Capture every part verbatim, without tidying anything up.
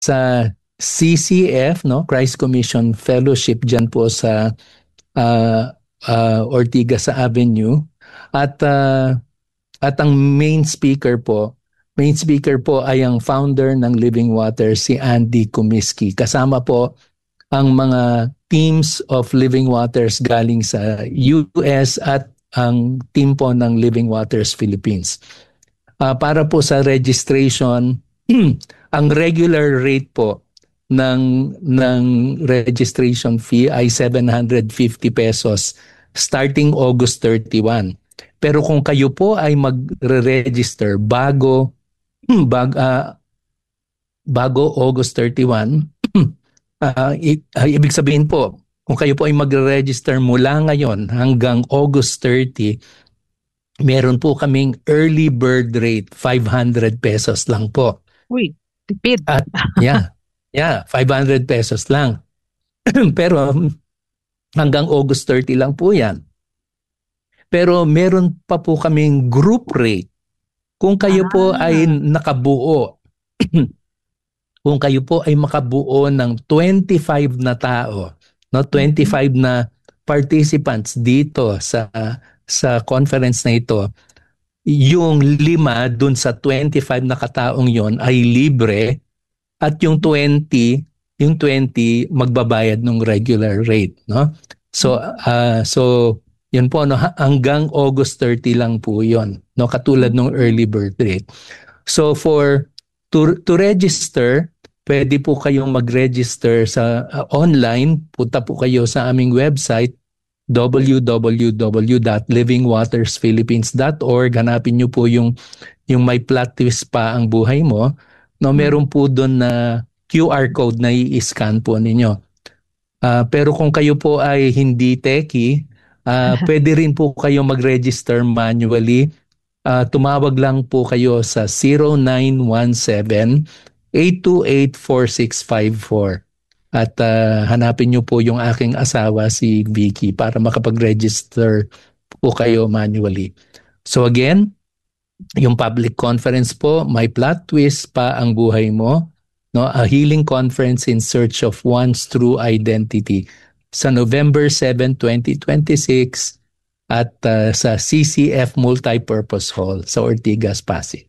sa C C F, no, Christ Commission Fellowship dyan po sa uh, uh, Ortigas Avenue. At uh, at ang main speaker po, main speaker po ay ang founder ng Living Water, si Andy Kumiski. Kasama po ang mga teams of Living Waters galing sa U S at ang team po ng Living Waters Philippines. Uh, para po sa registration, ang regular rate po ng ng registration fee ay seven hundred fifty pesos starting August thirty-first. Pero kung kayo po ay magre-register bago bag, uh, bago August thirty-first, uh, i- uh, ibig sabihin po, kung kayo po ay magre-register mula ngayon hanggang August thirtieth, meron po kaming early bird rate, five hundred pesos lang po. Uy, tipid. At yeah, yeah, five hundred pesos lang. Pero hanggang August thirtieth lang po yan. Pero meron pa po kaming group rate. Kung kayo ah. po ay nakabuo, kung kayo po ay makabuo ng twenty-five na tao, no, twenty-five na participants dito sa sa conference na ito, yung lima dun sa twenty-five na kataong yon ay libre at yung twenty, yung twenty magbabayad ng regular rate, no? So uh, so yun po, no, hanggang August thirtieth lang po yun, no, katulad ng early bird rate. So for to to register, pwede po kayong mag-register sa uh, online. Punta po kayo sa aming website w w w dot living waters philippines dot org. Hanapin niyo po yung yung may plot twist pa ang buhay mo. No, meron po doon na Q R code na i-scan po ninyo. Uh, pero kung kayo po ay hindi techie, uh, pwede rin po kayo mag-register manually. Uh, tumawag lang po kayo sa zero nine one seven, eight two eight, four six five four. At uh, hanapin niyo po yung aking asawa, si Vicky, para makapag-register po kayo manually. So again, yung public conference po, may plot twist pa ang buhay mo, no? A healing conference in search of one's true identity sa November seventh, twenty twenty-six at uh, sa C C F Multipurpose Hall sa Ortigas, Pasig.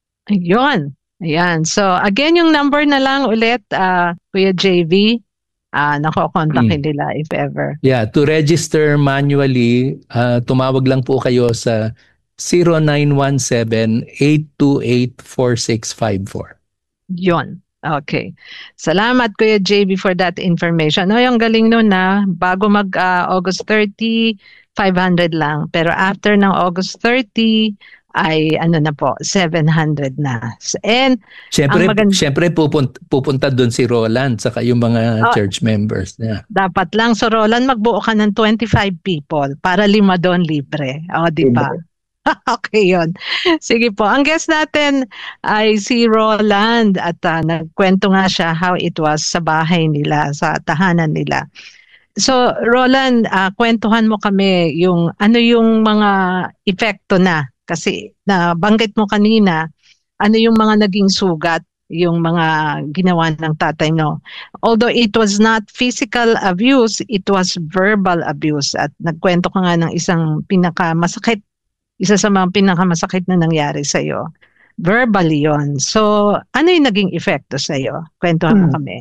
Ayun. Ayan. So again, yung number na lang ulit, uh, Kuya J V, uh, nako-kontakin mm. nila if ever. Yeah, to register manually, uh, tumawag lang po kayo sa zero nine one seven, eight two eight, four six five four. Yun. Okay. Salamat Kuya J V for that information. No, yung galing nun na bago mag uh, August thirtieth, five hundred lang. Pero after ng August thirtieth, ay ano na po, seven hundred na. And Siyempre, magand- siyempre pupunta, pupunta doon si Roland saka yung mga oh, church members niya. Dapat lang. So Roland, magbuo ka ng twenty-five people para lima doon libre. O, di ba? Okay, yun. Sige po. Ang guest natin ay si Roland at uh, nagkwento nga siya how it was sa bahay nila, sa tahanan nila. So, Roland, uh, kwentuhan mo kami yung ano yung mga epekto na. Kasi nabanggit mo kanina, ano yung mga naging sugat, yung mga ginawa ng tatay mo. Although it was not physical abuse, it was verbal abuse. At nagkwento ka nga ng isang pinakamasakit, isa sa mga pinakamasakit na nangyari sa'yo. Verbally yon. So, ano yung naging epekto sa'yo? Kwentuhan mo hmm. kami.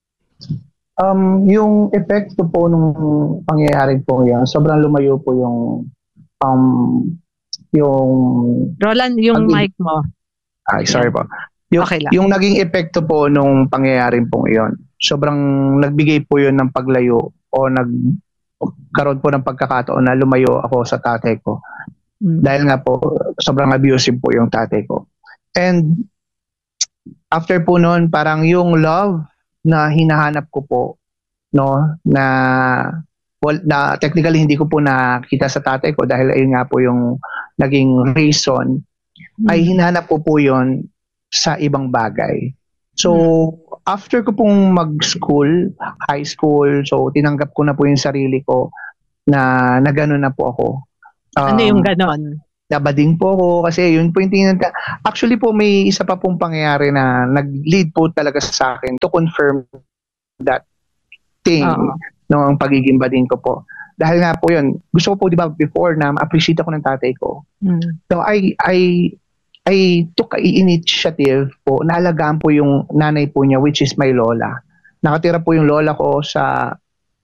Um, yung epekto po nung pangyayari po yan, sobrang lumayo po yung um, yung Roland, yung naging, mic mo. Ay, sorry po. Yung, okay lang. Yung naging epekto po nung pangyayari po iyon, sobrang nagbigay po yun ng paglayo o nagkaroon po ng pagkakataon na lumayo ako sa tatay ko. Hmm. Dahil nga po, sobrang abusive po yung tatay ko. And after po noon, parang yung love na hinahanap ko po, no, na well, na technically hindi ko po nakita sa tatay ko dahil ayun nga po yung naging reason, hmm. ay hinahanap ko po yun sa ibang bagay. So, hmm. after ko pong mag-school, high school, so tinanggap ko na po yung sarili ko na na gano'n na po ako. Um, ano yung gano'n? nabading po ako kasi yun po yung tingin. Actually po may isa pa pong pangyayari na nag-lead po talaga sa akin to confirm that thing, uh-huh. no, ang pagiging bading ko po. Dahil nga po yun, gusto ko po, di ba, before na ma-appreciate ako ng tatay ko. Mm. So I, I, I took an initiative po, naalagaan po yung nanay po niya, which is my lola. Nakatira po yung lola ko sa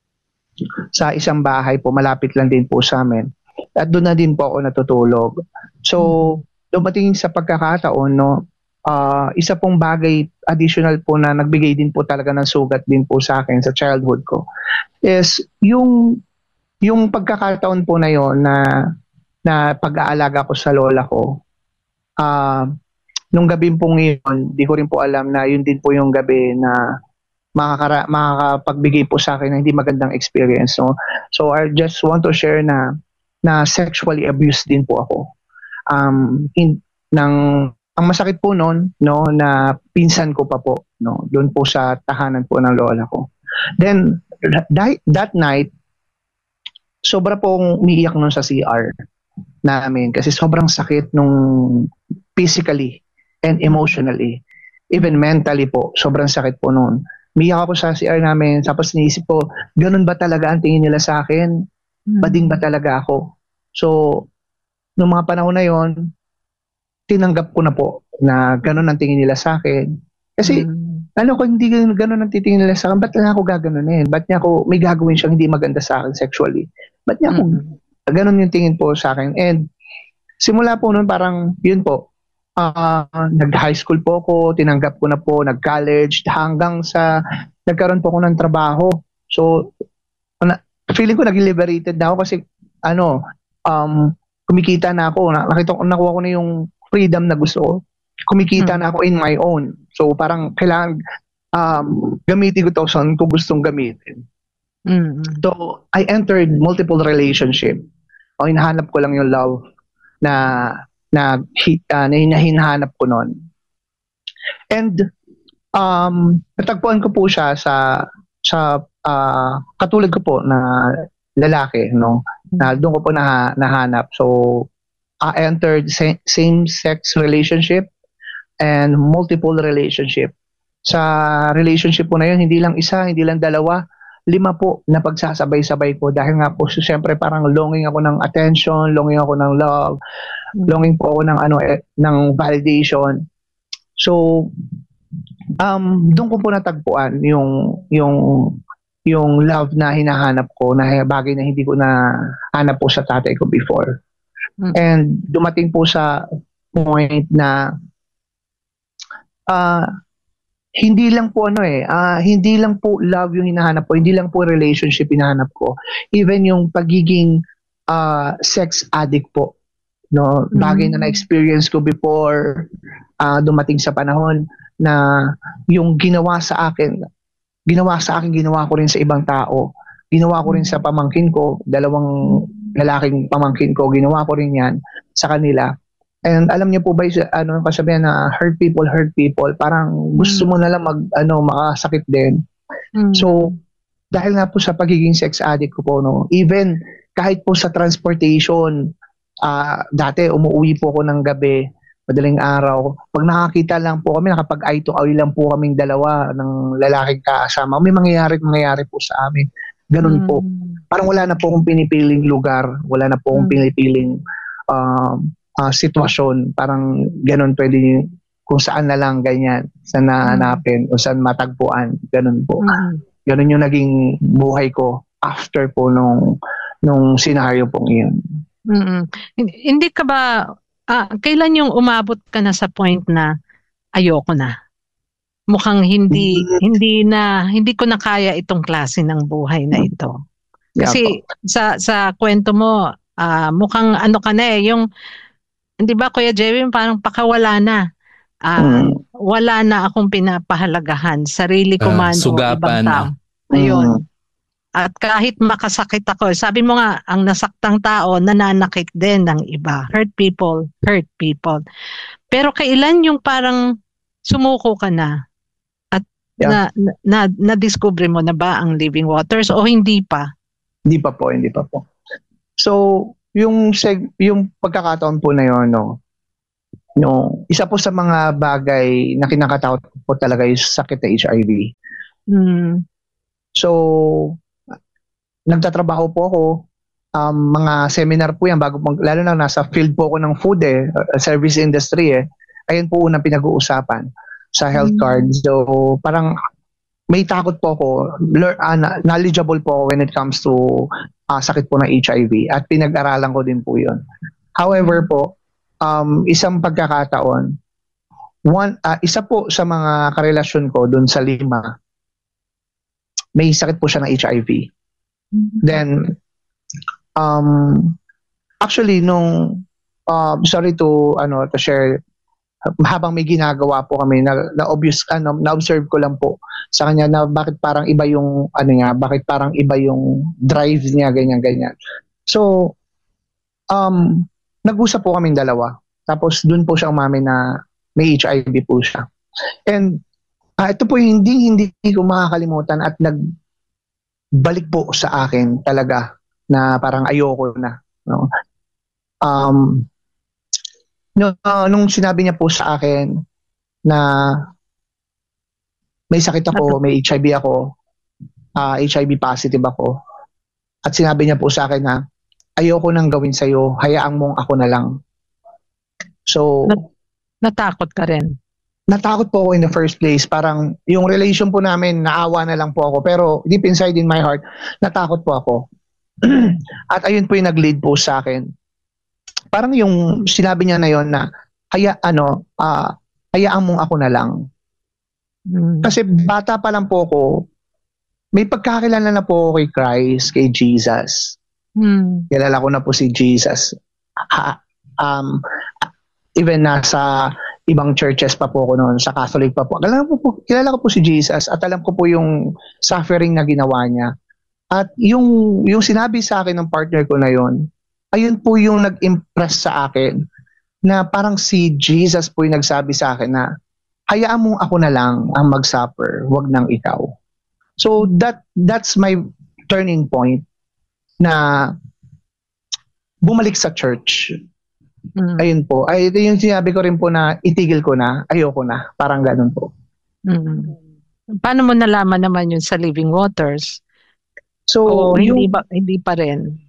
sa isang bahay po, malapit lang din po sa amin. At doon na din po ako natutulog. So, dumating sa pagkakataon, no, uh, isa pong bagay additional po na nagbigay din po talaga ng sugat din po sa akin sa childhood ko is yung yung pagkakataon po na yon na na pag-aalaga ko sa lola ko. Uh, nung gabi pong yun, di ko rin po alam na yun din po yung gabi na makakara- makakapagbigay po sa akin ng hindi magandang experience. No? So I just want to share na na sexually abused din po ako. Um, in, ng, ang masakit po noon, no, na pinsan ko pa po, no, doon po sa tahanan po ng lola ko. Then, that, that night, sobra pong umiiyak noon sa C R namin kasi sobrang sakit nung physically and emotionally. Even mentally po, sobrang sakit po noon. Umiiyak ako sa C R namin, tapos niisip ko, ganun ba talaga ang tingin nila sa akin? Bading ba talaga ako? So, noong mga panahon na yon, tinanggap ko na po na gano'n ang tingin nila sa akin. Kasi, mm. ano ko, hindi gano'n ang titingin nila sa akin, ba't na ako gaganunin? Ba't niya ako, may gagawin siyang hindi maganda sa akin sexually? Ba't niya ako, mm. gano'n yung tingin po sa akin? And, simula po noon, parang, yun po, uh, nag-high school po ako, tinanggap ko na po, nag-college, hanggang sa, nagkaroon po ako ng trabaho. So, feeling ko naging liberated na ako kasi ano, um, kumikita na ako. Nakita ko, nakuha ko na yung freedom na gusto ko. Kumikita hmm. na ako in my own. So parang kailangan um, gamitin ko ito saan ko gustong gamitin. Hmm. So I entered multiple relationship. O hinahanap ko lang yung love na na, uh, na hinahanap ko noon. And um, natagpuan ko po siya sa sa uh, katulad ko po na lalaki, no, na doon ko po na, nahanap. So I entered sa- same-sex relationship and multiple relationship. Sa relationship po na yun, hindi lang isa, hindi lang dalawa, lima po na pagsasabay-sabay ko dahil nga po so, siyempre parang longing ako ng attention, longing ako ng love, longing po ako ng ano eh, ng validation. So um doon ko po natagpuan yung yung yung love na hinahanap ko, na bagay na hindi ko na hanap po sa tatay ko before. Mm. And dumating po sa point na uh, hindi lang po ano eh, uh, hindi lang po love yung hinahanap ko, hindi lang po relationship hinahanap ko. Even yung pagiging uh, sex addict po. No, bagay mm. na na-experience ko before uh, dumating sa panahon na yung ginawa sa akin, ginawa sa akin, ginawa ko rin sa ibang tao. Ginawa ko rin sa pamangkin ko, dalawang lalaking pamangkin ko, ginawa ko rin yan sa kanila. And alam niyo po ba yung ano, kasabihan na hurt people, hurt people, parang gusto mo na lang mag, ano, makasakit din. Mm. So, dahil nga po sa pagiging sex addict ko po, no, even kahit po sa transportation, uh, dati umuwi po ako ng gabi, madaling araw. Pag nakakita lang po kami, nakapag eye to eye lang po kaming dalawa ng lalaking kasama. May mangyayari mangyayari po sa amin. Ganun mm. po. Parang wala na po akong pinipiling lugar. Wala na po akong mm. pinipiling uh, uh, sitwasyon. Parang ganun pwede kung saan na lang ganyan. Saan nahanapin mm. o saan matagpuan. Ganun po. Mm. Ganun yung naging buhay ko after po nung, nung senaryo pong iyon. Mm-mm. Hindi ka ba Ah, kailan yung umabot ka na sa point na ayoko na? Mukhang hindi hindi na hindi ko na kaya itong klase ng buhay na ito. Kasi yeah, sa sa kwento mo, uh, mukhang ano ka na eh, yung hindi ba Kuya Jerry, parang pakawala na. Uh, mm. Wala na akong pinapahalagahan, sarili ko man uh, o ibang tao. Ayun. Mm. At kahit makasakit ako, sabi mo nga, ang nasaktang tao, nananakit din ng iba. Hurt people, hurt people. Pero kailan yung parang sumuko ka na? At yeah. na, na, na-discover mo na ba ang living waters o hindi pa? Hindi pa po, hindi pa po. So, yung seg- yung pagkakataon po na yun, no. No, isa po sa mga bagay na kinakatakot po talaga yung sakit ng H I V. Mm. So, nagtatrabaho po ako, um, mga seminar po yan, bago mag, lalo na nasa field po ako ng food eh, service industry eh. Ayun po unang pinag-uusapan sa health card. So, parang may takot po ako, lear, uh, knowledgeable po ako when it comes to uh, sakit po ng H I V at pinag-aralan ko din po yun. However po, um, isang pagkakataon, one, uh, isa po sa mga karelasyon ko dun sa lima, may sakit po siya ng H I V. Then, um, actually, nung, uh, sorry to, ano, to share, habang may ginagawa po kami, na, na obvious, ano, na-observe ko lang po sa kanya na bakit parang iba yung, ano niya, bakit parang iba yung drive niya, ganyan-ganyan. So, um, nag-usap po kaming dalawa. Tapos, dun po siya umamin na may H I V po siya. And, uh, ito po yung hindi, hindi ko makakalimutan at nagbalik po sa akin talaga na parang ayoko na. No? Um, no, uh, nung sinabi niya po sa akin na may sakit ako, may H I V ako, uh, H I V positive ako, at sinabi niya po sa akin na ayoko nang gawin sa'yo, hayaan mong ako na lang. So, Nat- natakot ka rin? Natakot po ako in the first place. Parang yung relation po namin, naawa na lang po ako. Pero deep inside in my heart, natakot po ako. At ayun po yung nag-lead po sa akin. Parang yung sinabi niya na yon na, haya, ano, uh, hayaan mong ako na lang. Hmm. Kasi bata pa lang po ako, may pagkakilala na po ako kay Christ, kay Jesus. Hmm. Kilala ko na po si Jesus. Ha, um, even nasa ibang churches pa po ako noon, sa Catholic pa po. Kilala ko po, kilala ko po si Jesus at alam ko po yung suffering na ginawa niya. At yung, yung sinabi sa akin ng partner ko na yon, ayun po yung nag-impress sa akin na parang si Jesus po yung nagsabi sa akin na hayaan mong ako na lang ang mag-suffer, wag nang ikaw. So that that's my turning point na bumalik sa church. Mm. Ayun po. Ay, ito yung sinabi ko rin po na itigil ko na, ayoko na. Parang ganun po. Mm. Paano mo nalaman naman yun sa Living Waters? So, o yung, hindi, ba, hindi pa rin?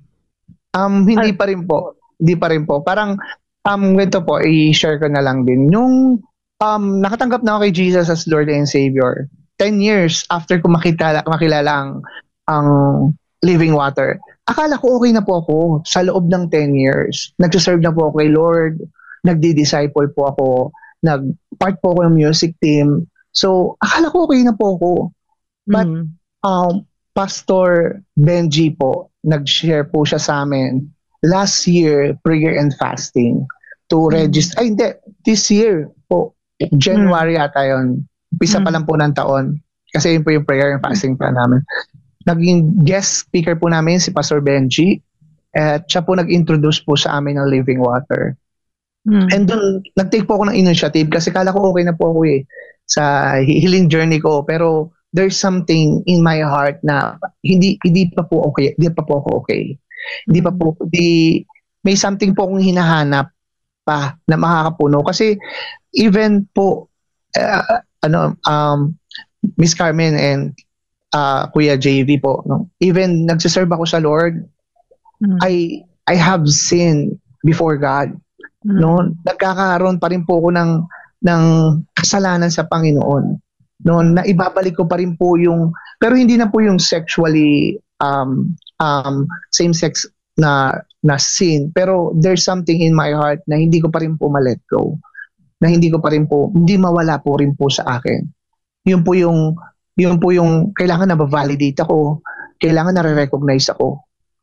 Um, hindi Ay. pa rin po. Hindi pa rin po. Parang, um, ito po, i-share ko na lang din. Nung um, nakatanggap na ako kay Jesus as Lord and Savior, ten years after ko makilala, makilala ang, ang Living Water, akala ko okay na po ako sa loob ng ten years. Nagsiserve na po ako kay Lord, nagdi-disciple po ako, nag-part po ako ng music team. So, akala ko okay na po ako. But, mm. um, Pastor Benji po, nag-share po siya sa amin last year, prayer and fasting to mm. register. Ay, hindi. This year po, January mm. ata yun. Pisa mm. pa lang po ng taon. Kasi yun po yung prayer and fasting pa namin. Naging guest speaker po namin si Pastor Benji at siya po nag-introduce po sa amin ng Living Water. Mm. And doon, nag-take po ako ng initiative kasi kala ko okay na po ako eh sa healing journey ko. Pero there's something in my heart na hindi hindi pa po okay, hindi pa po ako okay. Hindi pa po, di, may something po akong hinahanap pa na makakapuno. Kasi even po, uh, ano, um, Miss Carmen and Uh, Kuya J V po, no? Even nagsiserve ako sa Lord, mm. I I have sinned before God. Mm. No, nagkakaroon pa rin po ako ng ng kasalanan sa Panginoon. No, na ibabalik ko pa rin po yung, pero hindi na po yung sexually um um same sex na na sin, pero there's something in my heart na hindi ko pa rin po ma-let go. Na hindi ko pa rin po, hindi mawala po rin po sa akin. Yun po yung Yun po yung kailangan na ba-validate ako, kailangan na re-recognize ako.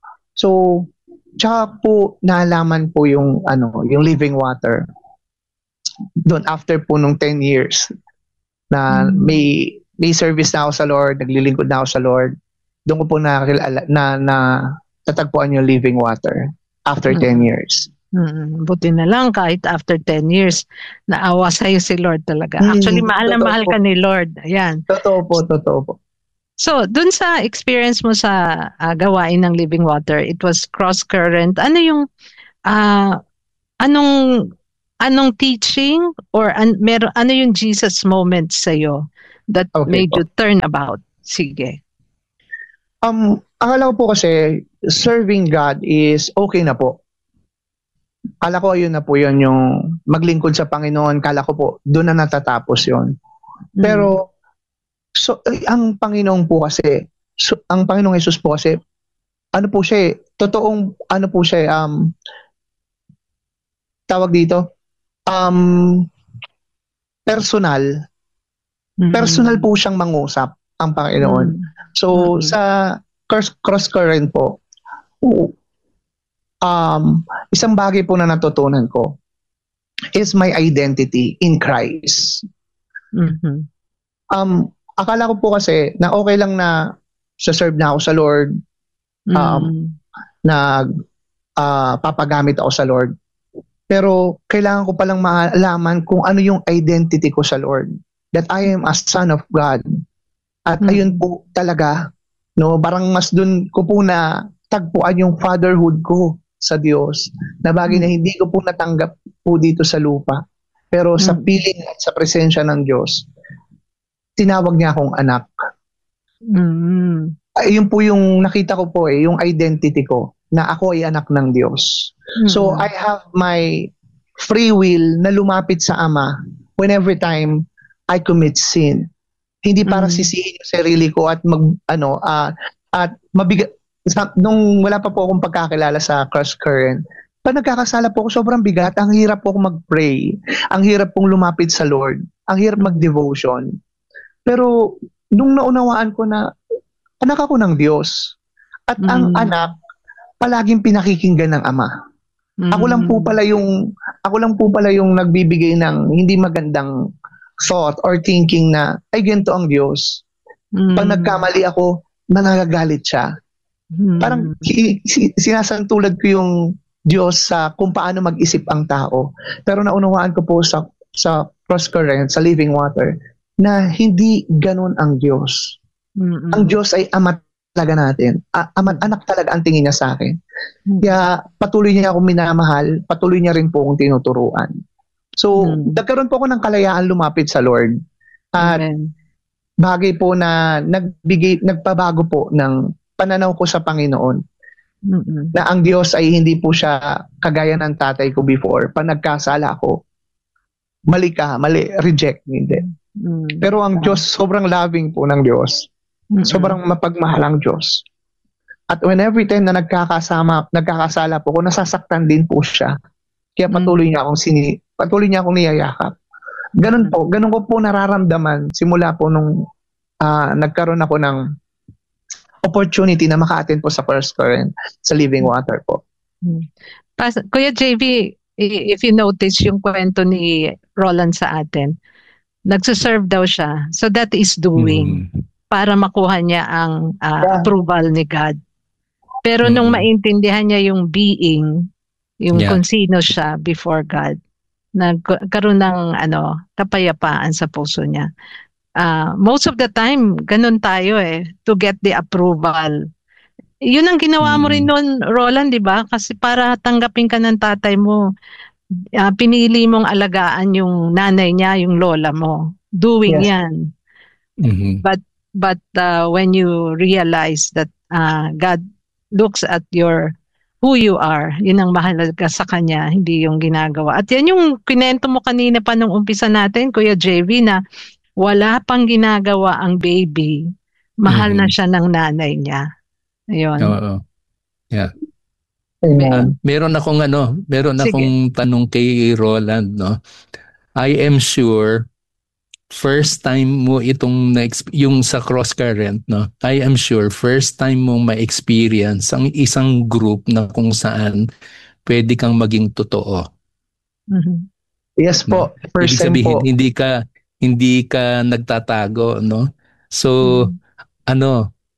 So, tsaka po naalaman po yung ano, yung Living Water. Doon after po nung ten years na mm. may may service na ako sa Lord, naglilingkod na ako sa Lord. Doon ko po nakilala na na tatagpuan yung Living Water after mm. ten years. Hmm, buti na lang kahit after ten years, naawa sa'yo si Lord talaga. Actually, mahal na mahal ka ni Lord. Ayan. Totoo po, totoo po. So, dun sa experience mo sa uh, gawain ng Living Water, it was cross current. Ano yung uh, anong anong teaching or an, meron ano yung Jesus moment sa iyo that Okay made po. you turn about? Sige. Um, akala ko po kasi serving God is okay na po. Kala ko yun na po yun yung maglingkod sa Panginoon. Kala ko po doon na natatapos yun. Pero so eh, ang Panginoon po kasi so, ang Panginoong Jesus po kasi ano po siya eh, totoong ano po siya eh, um tawag dito um personal personal po siyang mangusap ang Panginoon. So Mm-hmm. sa cross, cross current po um isang bagay po na natutunan ko is my identity in Christ. Mm-hmm. Um akala ko po kasi na okay lang na sa serve na ako sa Lord, um, Mm. nag uh, papagamit ako sa Lord. Pero kailangan ko palang malaman kung ano yung identity ko sa Lord. That I am a son of God. At Mm. ayun po talaga, no, parang mas dun ko po na tagpuan yung fatherhood ko sa Diyos. Na bagay na hindi ko po natanggap po dito sa lupa. Pero sa Mm. piling at sa presensya ng Diyos, tinawag niya akong anak. Mm. Ay, yun po yung nakita ko po eh, yung identity ko na ako ay anak ng Diyos. Mm. So I have my free will na lumapit sa Ama whenever time I commit sin. Hindi para Mm. sisihin yung sarili ko at mag ano uh, at mabigat nung wala pa po akong pagkakilala sa cross current. Pag nagkakasala po ako, sobrang bigat. Ang hirap po akong mag-pray. Ang hirap pong lumapit sa Lord. Ang hirap mag-devotion. Pero nung naunawaan ko na anak ako ng Diyos at Mm. ang anak palaging pinakikinggan ng Ama. Mm. Ako lang po pala yung ako lang po pala yung nagbibigay ng hindi magandang thought or thinking na ay ganito ang Diyos. Mm. Pag nagkamali ako, nanagagalit siya. Mm. Parang si, si, sinasantulad ko yung Diyos sa kung paano mag-isip ang tao. Pero naunawaan ko po sa sa cross current, sa Living Water, na hindi ganun ang Diyos. Mm-mm. Ang Diyos ay ama talaga natin. A- ama, anak talaga ang tingin niya sa akin. Kaya patuloy niya akong minamahal, patuloy niya rin po akong tinuturuan. So, Mm. nagkaroon po ako ng kalayaan lumapit sa Lord. At Amen. bagay po na nagbigay, nagpabago po ng pananaw ko sa Panginoon. Mm-mm. Na ang Diyos ay hindi po siya kagaya ng tatay ko before. Pag nagkasala ako, mali ka, mali, reject, hindi. Mm. Pero ang Diyos, sobrang loving po ng Diyos. Mm-mm. Sobrang mapagmahal ang Diyos. At when every time na nagkakasama, nagkakasala po ko, nasasaktan din po siya. Kaya patuloy niya akong sini, patuloy niya akong niyayakap. Ganun po, ganun ko po nararamdaman simula po nung uh, nagkaroon ako ng opportunity na maka-attend po sa First Current sa Living Water po. Pas, Kuya J V, if you notice yung kwento ni Roland sa atin, nagsiserve daw siya. So that is doing. Mm. Para makuha niya ang uh, Yeah. approval ni God. Pero nung Mm. maintindihan niya yung being, yung Yeah. kung sino siya before God, nagkaroon ng ano, kapayapaan sa puso niya. Uh, most of the time, ganun tayo eh, to get the approval. Yun ang ginawa mo Mm. rin noon, Roland, di ba? Kasi para tanggapin ka ng tatay mo, uh, pinili mong alagaan yung nanay niya, yung lola mo. Doing Yes. yan. Mhm. But but uh, when you realize that uh, God looks at your who you are, yun ang mahalaga sa kanya, hindi yung ginagawa. At yan yung kinento mo kanina pa nung umpisa natin, Kuya J V, na wala pang ginagawa ang baby, mahal Mhm. na siya ng nanay niya. Ayun. Oo. Yeah. Amen. Uh, meron akong ano, meron Sige. akong tanong kay Roland, no. I am sure first time mo itong na yung sa cross current, no. I am sure first time mong ma-experience ang isang group na kung saan pwede kang maging totoo. Mhm. Yes po. No? First Ibig time sabihin, po. hindi ka hindi ka nagtatago, no. So Mhm. ano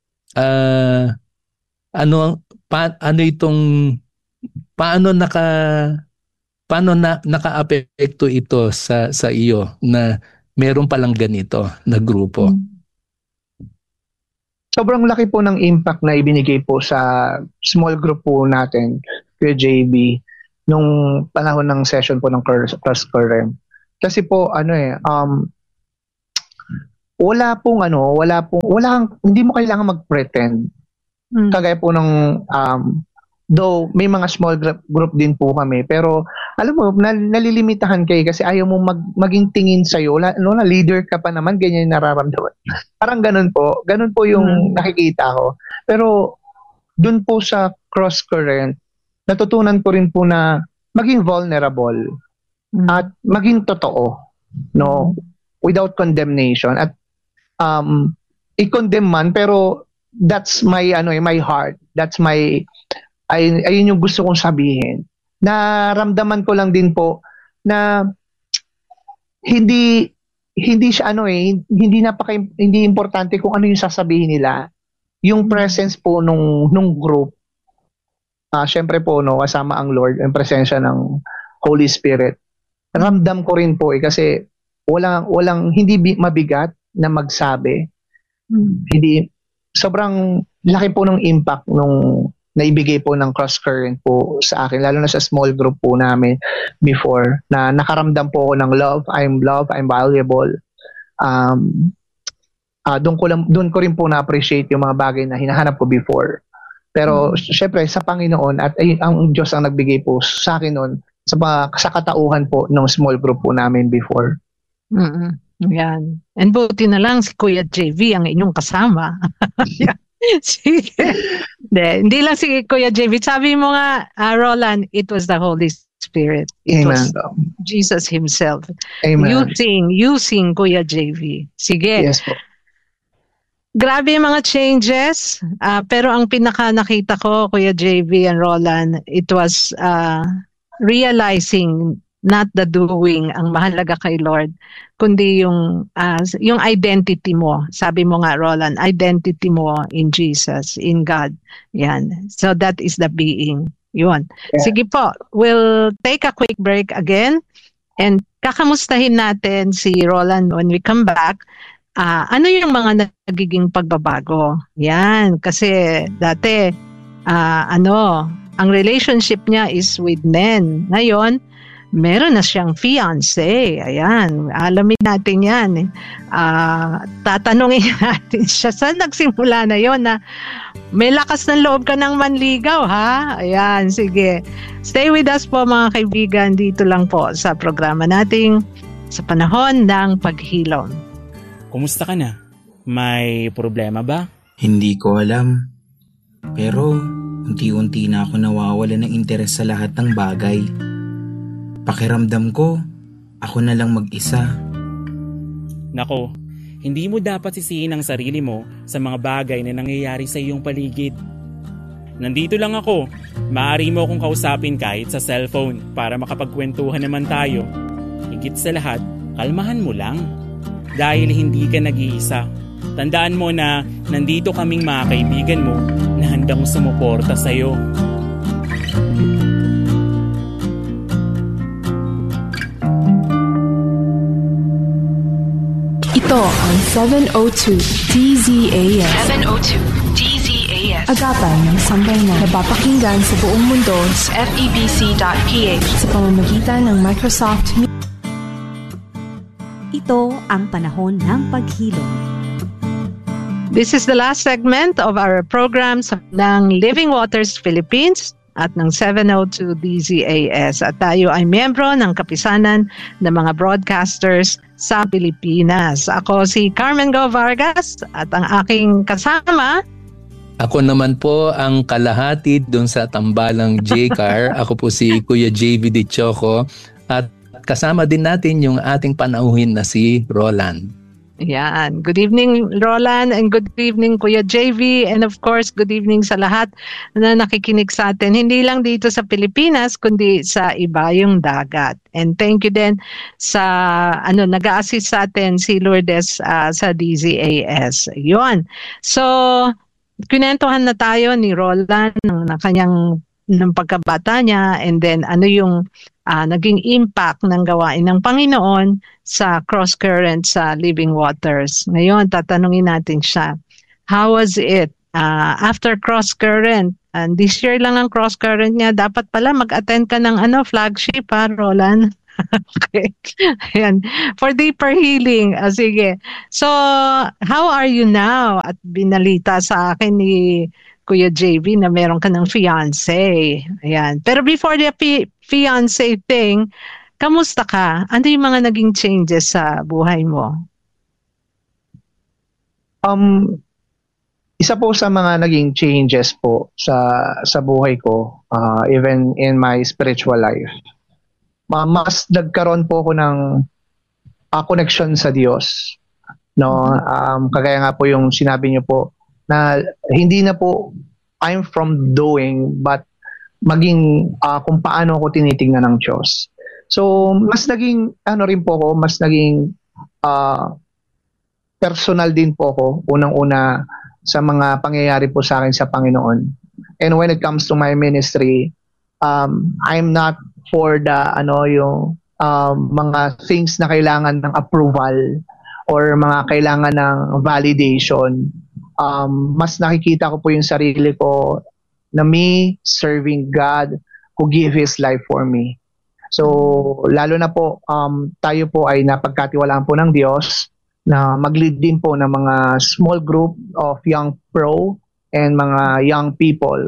ah ano pa, ano itong paano naka paano na naka-apekto ito sa sa iyo na meron palang ganito na grupo? sobrang laki po ng impact na ibinigay po sa small group po natin, Kuya J B, nung panahon ng session po ng Cross Current. Kasi po, ano eh, um, wala pong ano, wala pong, wala kang, hindi mo kailangan mag-pretend. Mm. Kagaya po ng, um, though may mga small group, group din po kami, pero alam mo, nal, nalilimitahan kayo kasi ayaw mo mag, maging tingin sa'yo. No, na leader ka pa naman, ganyan yung nararamdaman. Parang ganun po. Ganun po yung mm. nakikita ko. Pero dun po sa Cross Current, natutunan ko rin po na maging vulnerable mm. at maging totoo, no, without condemnation. At um i-condemn man, pero that's my ano eh, my heart, that's my ay ayun yung gusto kong sabihin. Naramdaman ko lang din po na hindi hindi siya ano eh, hindi napaka hindi importante kung ano yung sasabihin nila. Yung presence po nung nung group, ah uh, syempre po no, kasama ang Lord, ang presensya ng Holy Spirit. Ramdam ko rin po eh, kasi walang walang hindi mabigat na magsabi. Hmm. Hindi, sobrang laki po ng impact nung naibigay po ng Cross Current po sa akin, lalo na sa small group po namin before, na nakaramdam po ako ng love, I'm loved, I'm valuable. Um, uh, doon ko lang, doon ko rin po na-appreciate yung mga bagay na hinahanap ko before. Pero hmm. syempre sa Panginoon at ay, ang Diyos ang nagbigay po sa akin noon sa, sa katauhan po ng small group po namin before. Mm-mm. Yan. And buti na lang si Kuya J V ang inyong kasama. Sige. De, hindi lang si Kuya J V. Sabi mo nga, uh, Roland, it was the Holy Spirit. It Amen. was Jesus Himself. Amen. Using, using Kuya J V. Sige. Yes po. Grabe yung mga changes. Uh, pero ang pinaka nakita ko, Kuya J V and Roland, it was uh, realizing not the doing ang mahalaga kay Lord, kundi yung uh, yung identity mo. Sabi mo nga, Roland, identity mo in Jesus, in God. Yan. So that is the being. Yun. Yeah. Sige po, we'll take a quick break again and kakamustahin natin si Roland when we come back. Uh, ano yung mga nagiging pagbabago? Yan. Kasi dati, uh, ano, ang relationship niya is with men. Ngayon, meron na siyang fiancé. Ayan, alamin natin yan. Uh, tatanungin natin siya, saan nagsimula na yon na may lakas ng loob ka ng manligaw, ha? Ayan, sige. Stay with us po mga kaibigan, dito lang po sa programa nating Sa Panahon ng Paghilom. Kumusta ka na? May problema ba? Hindi ko alam. Pero unti-unti na ako nawawala ng interes sa lahat ng bagay. Pakiramdam ko, ako na lang mag-isa. Nako, hindi mo dapat sisihin ang sarili mo sa mga bagay na nangyayari sa iyong paligid. Nandito lang ako. Maaari mo akong kausapin kahit sa cellphone para makapagkwentuhan naman tayo. Higit sa lahat, kalmahan mo lang. Dahil hindi ka nag-iisa. Tandaan mo na nandito kaming mga kaibigan mo na handang sumuporta sa iyo. Ito ang seven oh two D Z A S. seven oh two D Z A S. Agapan ng sambayanan. Napapakinggan sa buong mundo sa F E B C dot P H sa pamamagitan ng Microsoft. Ito ang Panahon ng Paghilom. This is the last segment of our programs ng Living Waters Philippines at ng seven oh two D Z A S. At tayo ay miyembro ng kapisanan ng mga broadcasters sa Pilipinas. Ako si Carmen Go Vargas at ang aking kasama. Ako naman po ang kalahati dun sa tambalang J-Car. Ako po si Kuya J V De Choco at kasama din natin yung ating panauhin na si Roland. Yan. Good evening, Roland, and good evening, Kuya J V, and of course, good evening sa lahat na nakikinig sa atin. Hindi lang dito sa Pilipinas, kundi sa ibayong dagat. And thank you din sa, ano, nag-a-assist sa atin si Lourdes uh, sa D Z A S. Yun. So, kinentuhan na tayo ni Roland na kanyang ng pagkabata niya, and then ano yung uh, naging impact ng gawain ng Panginoon sa cross current sa Living Waters. Ngayon, tatanungin natin siya, how was it? Uh, after Cross Current, and this year lang ang Cross Current niya, dapat pala mag-attend ka ng ano, flagship ha, Roland? Okay. Ayan. For deeper healing. Ah, sige. So, how are you now? At binalita sa akin ni Kuya J V na meron ka ng fiancé. Ayan. Pero before the fi- fiancé thing, kamusta ka? Ano yung mga naging changes sa buhay mo? Um, isa po sa mga naging changes po sa sa buhay ko, uh, even in my spiritual life, uh, mas nagkaroon po ako ng uh, connection sa Diyos. No, um, kagaya nga po yung sinabi niyo po, na hindi na po I'm from doing, but maging uh, kung paano ako tinitingnan ng Diyos. So, mas naging, ano rin po ako, mas naging uh, personal din po ako, unang-una sa mga pangyayari po sa akin sa Panginoon. And when it comes to my ministry, um, I'm not for the, ano, yung um, mga things na kailangan ng approval or mga kailangan ng validation. Um, mas nakikita ko po yung sarili ko na me serving God who give His life for me. So, lalo na po, um, tayo po ay napagkatiwalaan po ng Diyos na mag-lead din po ng mga small group of young pro and mga young people.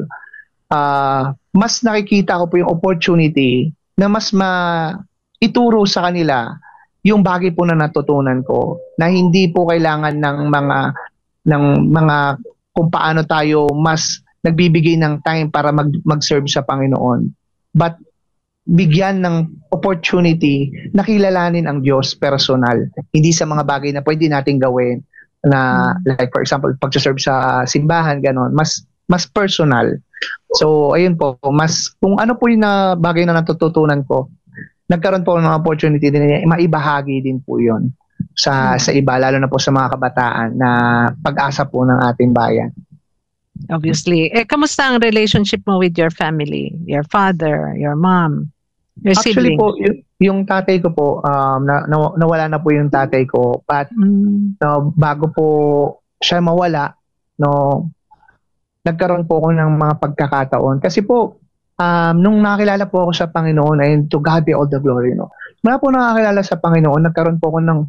Uh, mas nakikita ko po yung opportunity na mas ma-ituro sa kanila yung bagay po na natutunan ko na hindi po kailangan ng mga ng mga kung paano tayo mas nagbibigay ng time para mag, mag-serve sa Panginoon. But bigyan ng opportunity na kilalanin ang Diyos personal. Hindi sa mga bagay na pwede nating gawin na like for example, pag-serve sa simbahan, ganon. Mas mas personal. So, ayun po, mas kung ano po yung na bagay na natututunan ko, nagkaroon po ng opportunity din, maibahagi din po yun sa sa iba, lalo na po sa mga kabataan na pag-asa po ng ating bayan. Obviously. Eh, kamusta ang relationship mo with your family? Your father, your mom, your Actually siblings? po, yung, yung tatay ko po, um, na, na, nawala na po yung tatay ko. But Mm. no, bago po siya mawala, no, nagkaroon po ako ng mga pagkakataon. Kasi po, um, nung nakakilala po ako sa Panginoon, and to God be all the glory, no. Mula po nakakilala sa Panginoon, nagkaroon po ako ng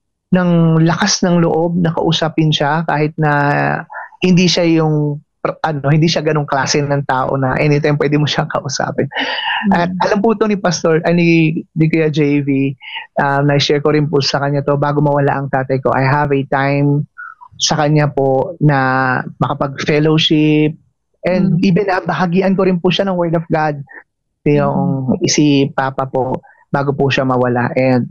ng lakas ng loob na kausapin siya kahit na hindi siya yung ano, hindi siya ganung klase ng tao na anytime pwede mo siyang kausapin. Mm-hmm. At alam po ito ni Pastor, ay, ni, ni Kuya J V, um, na-share ko rin po sa kanya to bago mawala ang tatay ko. I have a time sa kanya po na makapag-fellowship and mm-hmm. even uh, bahagian ko rin po siya ng Word of God. Yung mm-hmm. si Papa po bago po siya mawala. And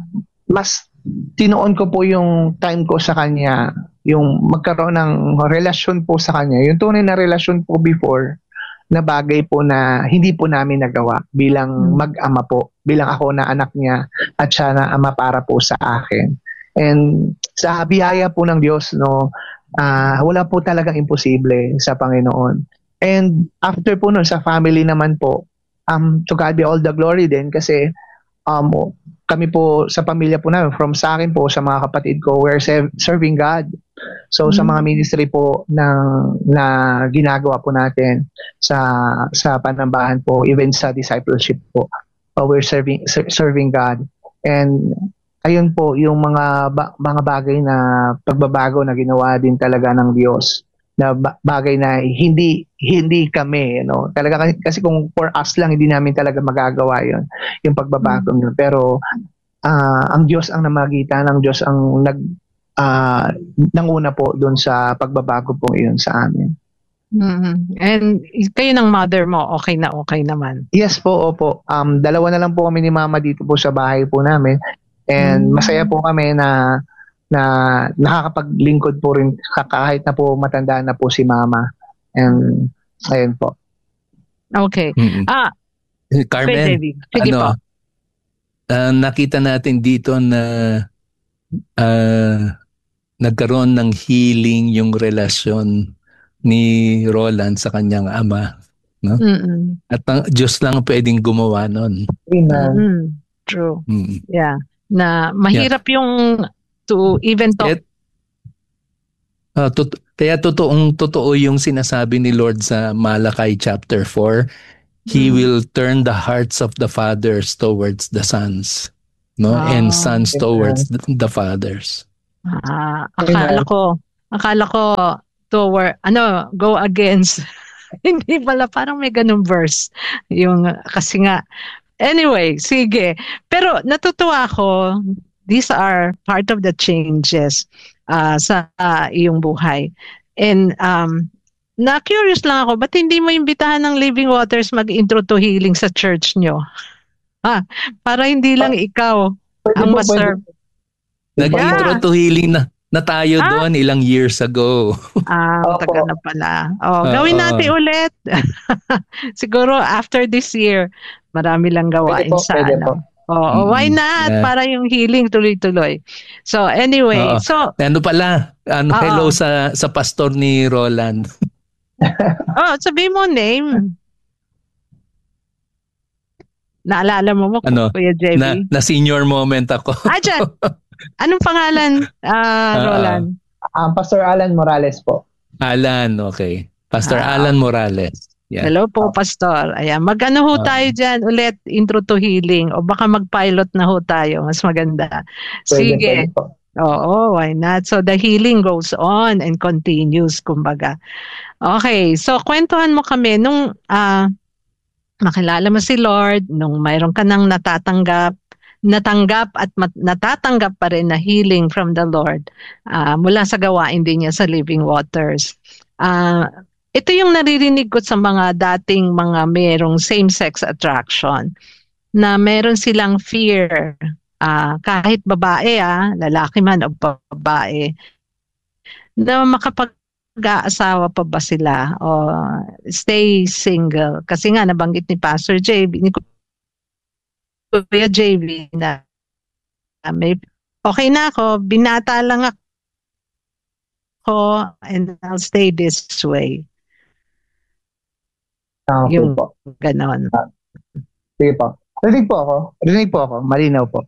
mas tinoon ko po yung time ko sa kanya, yung magkaroon ng relasyon po sa kanya, yung tunay na relasyon po before na bagay po na hindi po namin nagawa bilang mag-ama po, bilang ako na anak niya at siya na ama para po sa akin. And sa biyaya po ng Diyos, no, uh, wala po talagang imposible sa Panginoon. And after po nun, sa family naman po, um, to God be all the glory din kasi um, kami po sa pamilya po namin, from sa akin po, sa mga kapatid ko, we're serv- serving God. So mm-hmm. sa mga ministry po na, na ginagawa po natin sa sa panambahan po, even sa discipleship po, uh, we're serving ser- serving God. And ayun po, yung mga ba- mga bagay na pagbabago na ginawa din talaga ng Diyos, na ba- bagay na hindi hindi kami, you know, talaga kasi, kasi kung for us lang hindi namin talaga magagawa yon, yung pagbabago mm-hmm. yun. Pero uh, ang Diyos ang namagitan, ang Diyos ang nag uh, nanguna po doon sa pagbabago po iyon sa amin. Mm-hmm. And kayo ng mother mo, okay na okay naman? Yes po, opo. Um, dalawa na lang po kami ni Mama dito po sa bahay po namin. And mm-hmm. masaya po kami na na nakakapaglingkod po rin kahit na po matanda na po si Mama. And ayun po. Okay. Mm-hmm. Ah, Carmen, sige ano, po. Uh, nakita natin dito na uh, nagkaroon ng healing yung relasyon ni Roland sa kanyang ama, no? Mm-mm. At ang Diyos lang ang pwedeng gumawa nun. Amen. Mm, true. Mm. Yeah. Na mahirap yeah. yung to even talk. Et, Uh, tot- kaya totoong totoo yung sinasabi ni Lord sa Malakay chapter four. He Mm. will turn the hearts of the fathers towards the sons, no? Ah. And sons Amen. towards the, the fathers. Ah, akala ko, akala ko toward ano, go against. Hindi pala, parang may ganung verse. Yung kasi nga anyway, sige. Pero natutuwa ako, these are part of the changes uh, sa uh, iyong buhay. And um, na-curious lang ako, ba't hindi mo imbitahan ng Living Waters mag-intro to healing sa church nyo? Ha? Para hindi lang ikaw ang ma-serve. Nag-intro Yeah. to healing na, na tayo Ah? doon ilang years ago. Ah, Opo. tagal na pala. Oh, Oo. gawin natin ulit. Siguro after this year, marami lang gawain Pwede po, sa pwede ano. po. Oh, why Mm, not? yeah. Para yung healing tuloy-tuloy. So anyway, Oo. so Ano pala? Ano, Oo. hello sa sa pastor ni Roland. oh, sabi mo name. Naalala mo mo, Ano? Kuya J B? Na, na senior moment ako. Ah, dyan. Anong pangalan, ah, Oo. Roland? Um, Pastor Alan Morales po. Alan, okay. Pastor Ah. Alan Morales. Yeah. Hello po, Pastor. Ayan, mag-ano ho Oo. tayo dyan ulit, intro to healing. O baka mag-pilot na ho tayo, mas maganda. Pwede, Sige. pwede po. Oo, why not? So the healing goes on and continues, kumbaga. Okay, so kwentuhan mo kami nung ah, makilala mo si Lord, nung mayroon ka nang natatanggap, natanggap at mat- natatanggap pa rin na healing from the Lord ah, mula sa gawain din niya sa Living Waters. Ah, ito yung naririnig ko sa mga dating mga merong same-sex attraction na meron silang fear. Ah, kahit babae, ah, lalaki man o babae, na makapag-aasawa pa ba sila o stay single. Kasi nga nabanggit ni Pastor J B, ni Kuya J B na ah, may okay na ako, binata lang ako and I'll stay this way. Ah, okay Yung po. ganon. Sige po. Rinig po ako. Rinig po ako. Malinaw po.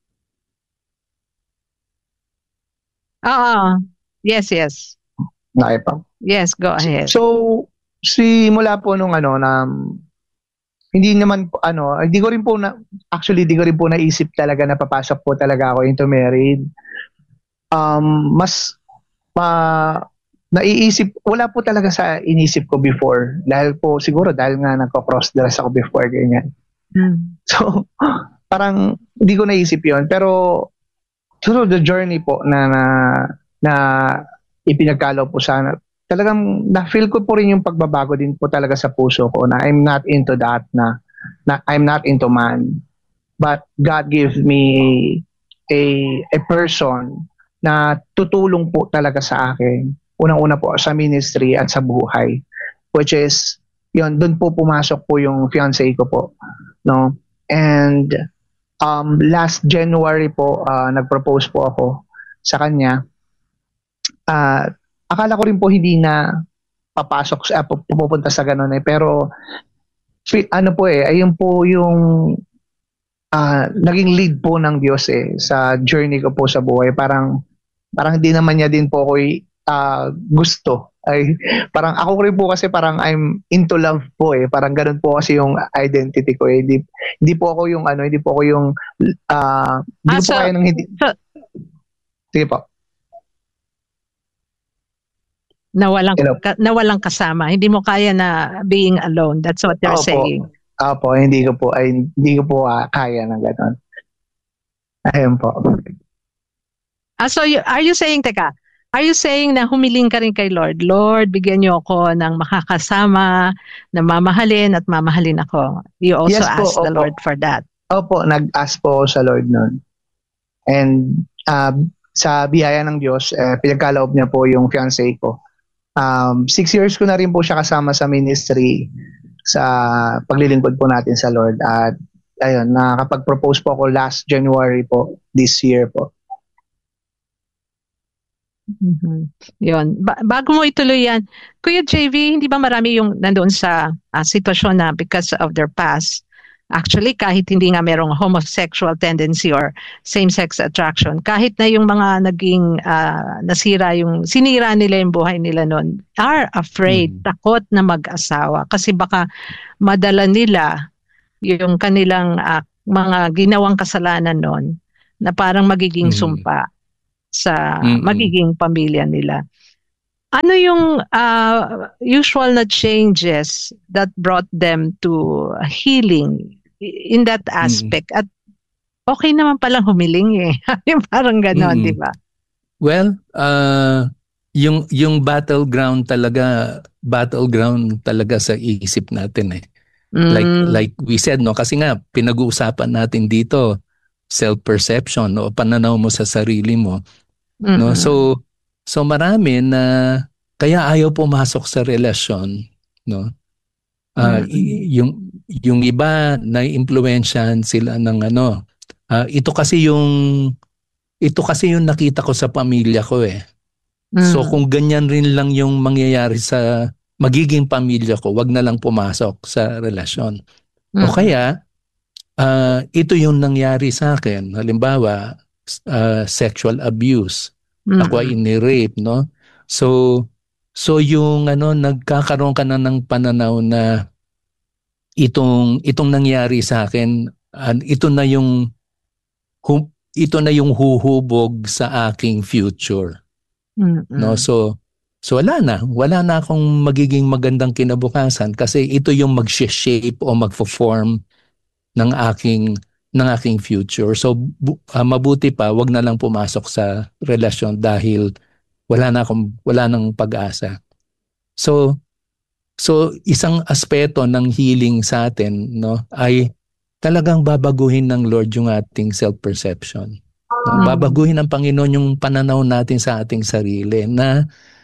Oo. Yes, yes. Okay po. Yes, go ahead. So, simula po nung ano na hindi naman po ano, hindi ko rin po na actually hindi ko rin po naisip talaga na papasok po talaga ako into married. Um mas ma naiisip wala po talaga sa inisip ko before dahil po siguro dahil nga nagko-cross dress ako before ganyan. Hmm. So, parang hindi ko naisip 'yon pero through the journey po na na, na ipinagkaloob po sana talagang na-feel ko po rin yung pagbabago din po talaga sa puso ko na I'm not into that na, na I'm not into man but God gives me a a person na tutulong po talaga sa akin unang-una po sa ministry at sa buhay which is yon doon po pumasok po yung fiancé ko po no and um last January po uh, nag-propose po ako sa kanya uh, akala ko rin po hindi na papasok sa uh, pupunta sa ganun eh pero ano po eh ayun po yung uh, naging lead po ng Diyos eh sa journey ko po sa buhay parang parang hindi naman niya din po ako uh, gusto ay parang ako rin po kasi parang I'm into love po eh parang ganun po kasi yung identity ko eh hindi, hindi po ako yung ano hindi po ako yung uh, hindi Ah, po so- kaya ng hindi so- sige po Na walang, Hello. ka, na walang kasama. Hindi mo kaya na being alone. That's what you're Opo. saying. Opo, hindi ko po ay hindi ko po uh, kaya ng ganun. Ayun po. Ah, so you, are you saying, teka, are you saying na humiling ka rin kay Lord? Lord, bigyan niyo ako ng makakasama, na mamahalin at mamahalin ako. You also Yes po, ask the opo. Lord for that. Opo, nag-ask po ako sa Lord noon. And uh, sa biyaya ng Diyos, eh, pinagkaloob niya po yung fiancé ko. Um, six years ko na rin po siya kasama sa ministry sa paglilingkod po natin sa Lord. At ayun, nakapag-propose po ako last January po, this year po. Mm-hmm. Yun. Ba- bago mo ituloy yan, Kuya J V, hindi ba marami yung nandoon sa uh, sitwasyon na because of their past, Actually, kahit hindi nga merong homosexual tendency or same-sex attraction, kahit na yung mga naging uh, nasira, yung sinira nila yung buhay nila noon, are afraid, mm. takot na mag-asawa. Kasi baka madala nila yung kanilang uh, mga ginawang kasalanan noon na parang magiging mm. sumpa sa mm-hmm. magiging pamilya nila. Ano yung uh, usual na changes that brought them to healing in that aspect? Mm-hmm. At okay naman palang humiling eh. Yung parang gano'n, mm-hmm. di ba? Well, uh, yung yung battleground talaga, battleground talaga sa isip natin eh. Mm-hmm. Like like we said, no, kasi nga pinag-uusapan natin dito self-perception o pananaw mo sa sarili mo. Mm-hmm. No, so So marami na kaya ayaw pumasok sa relasyon, no? Uh, mm-hmm. yung yung iba na impluwensyahan sila ng ano. Uh, ito kasi yung ito kasi yung nakita ko sa pamilya ko eh. Mm-hmm. So kung ganyan rin lang yung mangyayari sa magiging pamilya ko, wag na lang pumasok sa relasyon. Mm-hmm. O kaya uh, ito yung nangyari sa akin. Halimbawa, uh, sexual abuse. Mm-hmm. Ako ay ini-rape, no? So, so yung ano, nagkakaroon ka na ng pananaw na itong itong nangyari sa akin, uh, ito na yung hu, ito na yung huhubog sa aking future. Mm-hmm. No? So, so wala na, wala na akong magiging magandang kinabukasan kasi ito yung mag-shape o magfo-form ng aking ng aking future. So bu- uh, mabuti pa wag na lang pumasok sa relasyon dahil wala na akong wala nang pag-asa. So so isang aspeto ng healing sa atin, no, ay talagang babaguhin ng Lord yung ating self-perception. No? Babaguhin ng Panginoon yung pananaw natin sa ating sarili na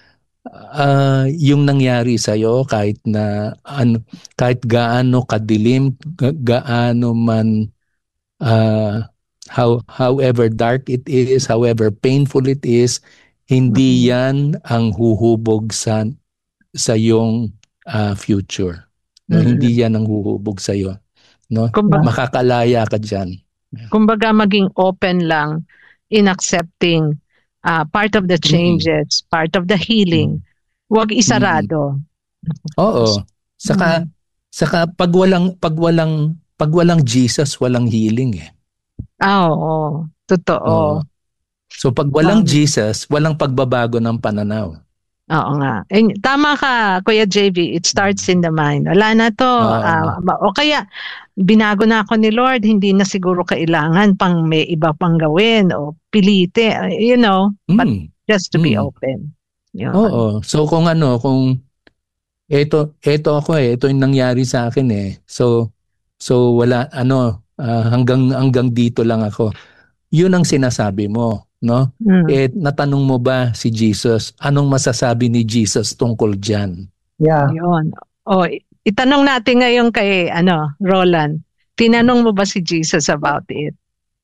uh, yung nangyari sa iyo kahit na ano, kahit gaano kadilim, ga- gaano man Uh, how however dark it is, however painful it is, hindi mm-hmm. yan ang huhubog sa sa iyong uh, future. No, mm-hmm. Hindi yan ang huhubog sa iyo. No? Kumbaga, makakalaya ka diyan. Kumbaga maging open lang in accepting uh, part of the changes, mm-hmm. part of the healing. Huwag isarado. Mm-hmm. Oo. Saka mm-hmm. saka pag walang pag walang Pag walang Jesus, walang healing eh. Ah, oo. Totoo. Oo. So pag walang um, Jesus, walang pagbabago ng pananaw. Oo nga. Eh, tama ka, Kuya J V. It starts in the mind. Wala na to. Uh, o kaya, binago na ako ni Lord, hindi na siguro kailangan pang may iba pang gawin o pilite. You know, mm. but just to mm. be open. Yun. Oo. So kung ano, kung ito, ito ako eh, ito yung nangyari sa akin eh. So, So wala ano uh, hanggang hanggang dito lang ako. 'Yun ang sinasabi mo, no? Mm. Eh natanong mo ba si Jesus, anong masasabi ni Jesus tungkol diyan? Yeah. 'Yun. Oh, itanong natin ngayon kay ano, Roland. Tinanong mo ba si Jesus about it?